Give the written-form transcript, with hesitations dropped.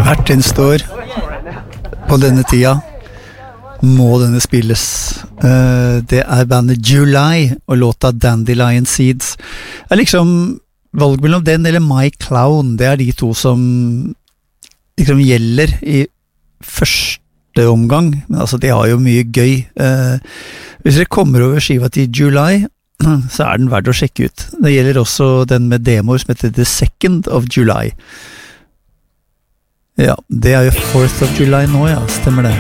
Hvert eneste år på denne tida må denne spilles. Det bandet July og låta Dandelion Seeds. Det liksom valg mellom den eller My Clown. Det de to som liksom gjelder i første omgang. Men altså, de har jo mye gøy. Hvis dere kommer over skiva til July, så den verdt å sjekke ut. Det gjelder også den med demoer som heter The 2nd of July. Ja, det jo 4th of July nå, ja, stemmer det.